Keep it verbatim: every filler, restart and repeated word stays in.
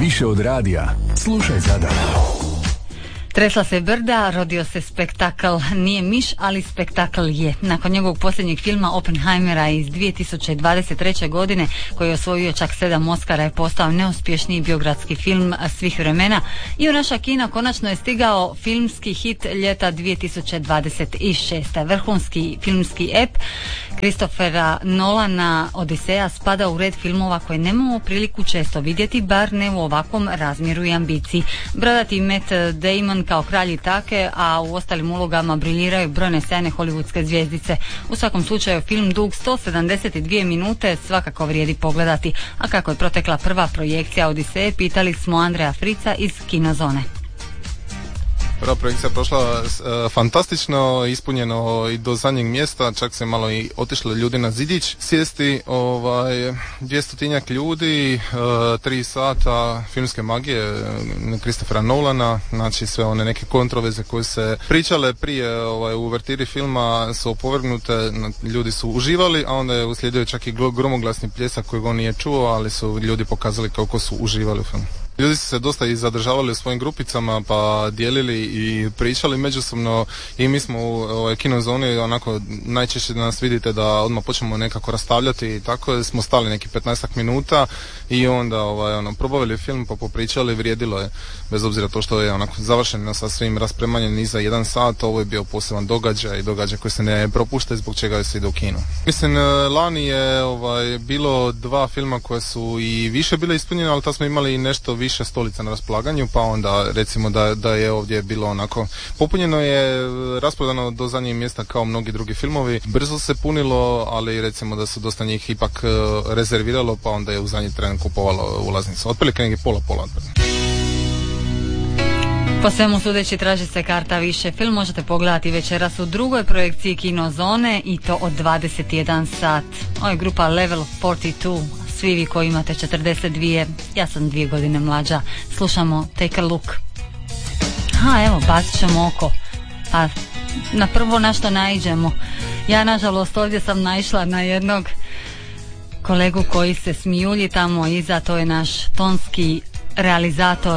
Više od radija. Slušaj Zadar. Tresla se brda, rodio se spektakl, nije miš, ali spektakl je. Nakon njegovog posljednjeg filma Oppenheimera iz dvije tisuće dvadeset treće. godine, koji je osvojio čak sedam Oscara, je postao neuspješniji biogradski film svih vremena i u naša kina konačno je stigao filmski hit ljeta dvije tisuće dvadeset šeste. Vrhunski filmski ep Christophera Nolana Odiseja spada u red filmova koje nemamo priliku često vidjeti, bar ne u ovakvom razmjeru i ambiciji. Bradati Matt Damon kao kralj Itake, a u ostalim ulogama briljiraju brojne sjajne hollywoodske zvjezdice. U svakom slučaju film dug sto sedamdeset dvije minute svakako vrijedi pogledati, a kako je protekla prva projekcija Odiseje, pitali smo Andreja Frica iz Kinozone. Prva projekcija je prošla uh, fantastično, ispunjeno i do zadnjeg mjesta, čak se malo i otišli ljudi na zidić sjesti, ovaj, dvjestotinjak ljudi, uh, tri sata filmske magije uh, Christophera Nolana, znači sve one neke kontroverze koje se pričale prije ovaj, u uvertiri filma su opovrgnute, ljudi su uživali, a onda je uslijedio čak i gromoglasni pljesak kojeg on nije čuo, ali su ljudi pokazali kako su uživali u filmu. Ljudi su se dosta i zadržavali u svojim grupicama, pa dijelili i pričali međusobno i mi smo u ovoj Kinozoni onako najčešće da nas vidite da odmah počnemo nekako rastavljati i tako smo stali neki petnaestak minuta i onda ovaj, ono, probavili film pa popričali, vrijedilo je, bez obzira to što je onako završeno sa svim raspremanjem i za jedan sat, ovo je bio poseban događaj i događaj koji se ne propušta i zbog čega se ide u kino. Mislim, lani je ovaj, bilo dva filma koje su i više bile ispunjene, ali tad smo imali nešto više stolica na raspolaganju, pa onda recimo da, da je ovdje bilo onako popunjeno je, rasprodano do zadnjeg mjesta kao mnogi drugi filmovi, brzo se punilo, ali recimo da su dosta njih ipak rezerviralo, pa onda je u zadnji tren kupovalo ulaznicu, otprilike neki pola pola. Po svemu sudeći traži se karta više. Film možete pogledati večeras u drugoj projekciji Kinozone i to od dvadeset jedan sat. Ovo je grupa Level četrdeset dva. Svi vi koji imate četrdeset dvije, ja sam dvije godine mlađa, slušamo Take a Look. Ha, evo, bacit ćemo oko. Pa, na prvo na što naiđemo. Ja, nažalost, ovdje sam naišla na jednog kolegu koji se smijulji tamo iza, to je naš tonski realizator